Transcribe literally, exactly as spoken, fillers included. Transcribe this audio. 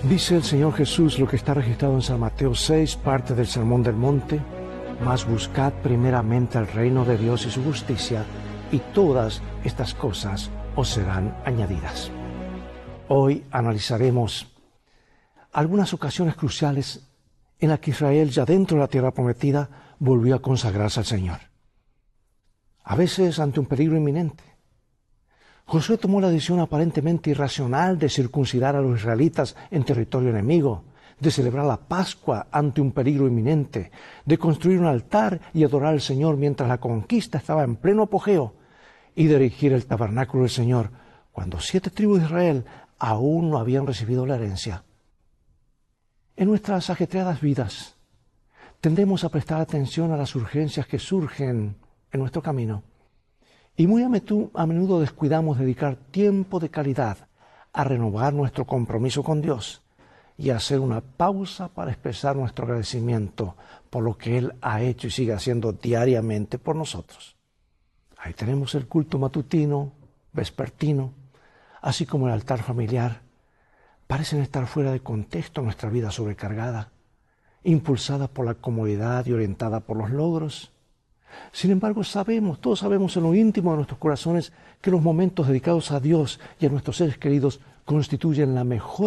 Dice el Señor Jesús lo que está registrado en San Mateo seis, parte del Sermón del Monte: mas buscad primeramente el reino de Dios y su justicia, y todas estas cosas os serán añadidas. Hoy analizaremos algunas ocasiones cruciales en las que Israel, ya dentro de la tierra prometida, volvió a consagrarse al Señor. A veces ante un peligro inminente. Josué tomó la decisión aparentemente irracional de circuncidar a los israelitas en territorio enemigo, de celebrar la Pascua ante un peligro inminente, de construir un altar y adorar al Señor mientras la conquista estaba en pleno apogeo, y de erigir el tabernáculo del Señor cuando siete tribus de Israel aún no habían recibido la herencia. En nuestras ajetreadas vidas tendemos a prestar atención a las urgencias que surgen en nuestro camino, y muy a menudo descuidamos dedicar tiempo de calidad a renovar nuestro compromiso con Dios y a hacer una pausa para expresar nuestro agradecimiento por lo que Él ha hecho y sigue haciendo diariamente por nosotros. Ahí tenemos el culto matutino, vespertino, así como el altar familiar. Parecen estar fuera de contexto nuestra vida sobrecargada, impulsada por la comodidad y orientada por los logros. Sin embargo, sabemos, todos sabemos en lo íntimo de nuestros corazones que los momentos dedicados a Dios y a nuestros seres queridos constituyen la mejor